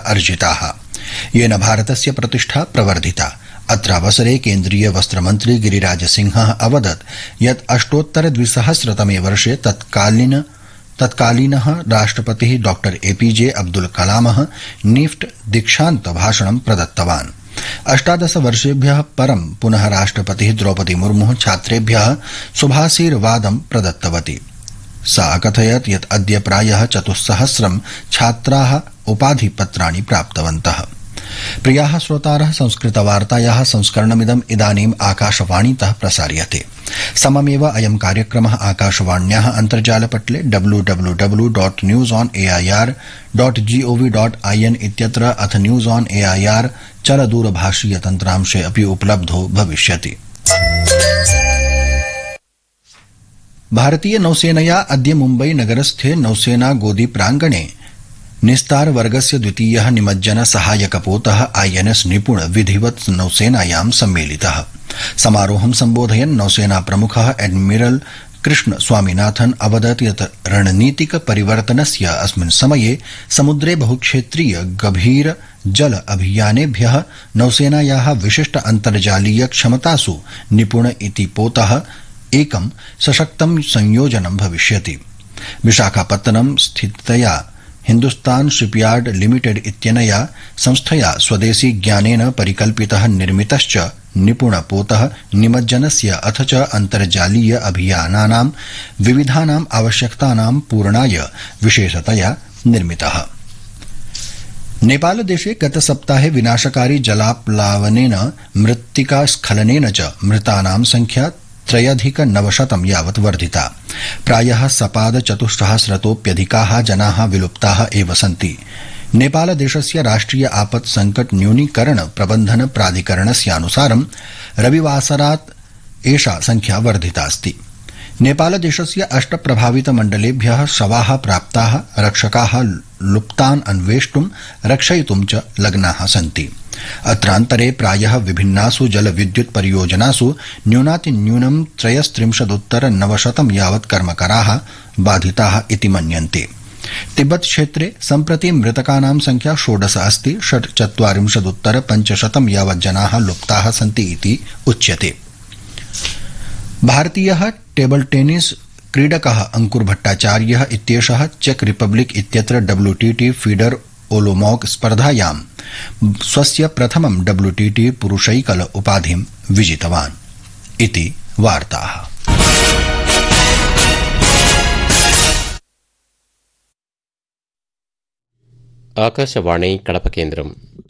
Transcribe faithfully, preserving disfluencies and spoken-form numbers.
अर्जिताः, येन भारतस्य प्रतिष्ठा प्रवर्धिता। अत्रावसरे केन्द्रीय वस्त्रमन्त्री गिरिराज सिंहः अवदत् यत् अष्टोत्तर द्विसहस्रतमे वर्षे तत्कालीन तत्कालीनः राष्ट्रपतिः डॉक्टर एपीजे अब्दुल कलामः नीफ्ट दीक्षान्त भाषणं प्रदत्तवान्। अष्टादश वर्षेभ्यः परं पुनः राष्ट्रपतिः द्रौपदी मुर्मुः छात्रेभ्यः शुभाशीर्वादं प्रदत्तवती। सा अकथयत् यत् अद्य प्रायः चतुस्सहस्रं छात्राः उपाधिपत्राणि प्राप्तवन्तः। प्रियाः श्रोतारः, संस्कृतवार्तायाः संस्करणमिदम् इदानीम् आकाशवाणीतः प्रसार्यते। सममेव अयं कार्यक्रमः आकाशवाण्याः अन्तर्जालपटले W W W dot news on AIR dot gov dot IN इत्यत्र अथ न्यूज ऑन एआईआर चलदूरभाषीय तन्त्रांशे अपि उपलब्धो भविष्यति। भारतीय नौसेनया अद्य मुम्बई नगरस्थे नौसेना गोदी प्रांगणे निस्तार वर्गस्य द्वितीयः निमज्जन सहायकपोतः आईएनएस निपुण विधिवत् नौसेनायां सम्मेलितः। समारोहं सम्बोधयन् नौसेना प्रमुखः एडमिरल कृष्ण स्वामीनाथन अवदत् यत् रणनीतिक परिवर्तनस्य अस्मिन् समये समुद्रे बहुक्षेत्रीय गभीर जल अभियानेभ्यः नौसेनायाः विशिष्ट अन्तर्जालीय क्षमतासु निपुण इति पोतः एकं सशक्तं संयोजनं भविष्यति। विशाखापत्तनं स्थितया हिन्दुस्तान शिपयार्ड लिमिटेड इत्यनया संस्थया स्वदेशी ज्ञानेन परिकल्पितः निर्मितश्च निपुणपोतः निमज्जनस्य अथ च अन्तर्जालीय अभियानानां विविधानाम् आवश्यकतानां पूरणाय विशेषतया निर्मितः। नेपालदेशे गतसप्ताहे विनाशकारी जलाप्लावनेन मृत्तिकास्खलनेन च मृतानां संख्या त्रयधिक नवशतं यावत् वर्धिता। प्रायः सपाद चतुस्सहस्रतोऽप्यधिकाः जनाः विलुप्ताः एव सन्ति। नेपालदेशस्य राष्ट्रिय आपत् संकट न्यूनीकरण प्रबन्धन प्राधिकरणस्यानुसारं रविवासरात् एषा संख्या वर्धितास्ति। नेपालदेशस्य अष्ट प्रभावित मण्डलेभ्यः शवाः प्राप्ताः, रक्षकाः लुप्तान् अन्वेष्टुं रक्षयितुं च लग्नाः सन्ति। अत्रान्तरे प्रायः विभिन्नासु जलविद्युत् परियोजनासु न्यूनातिन्यूनं त्रयस्त्रिंशदुत्तर नवशतं यावत् कर्मकराः बाधिताः इति मन्यन्ते। तिब्बत क्षेत्रे सम्प्रति मृतकानां संख्या षोडश अस्ति। षट्चत्वारिंशदुत्तर पञ्चशतं यावत् जनाः लुप्ताः सन्ति इति उच्यते। भारतीयः टेबल टेनिस क्रीडकः अंकुर भट्टाचार्यः इत्येषः चेक रिपब्लिक इत्यत्र डब्ल्यूटीटी फीडर ओलोमॉक स्पर्धायां स्वस्य प्रथमं डब्ल्यूटीटी पुरुषैकल उपाधिं विजितवान् इति वार्ताः। ఆకాశవాణి కడప కేంద్రం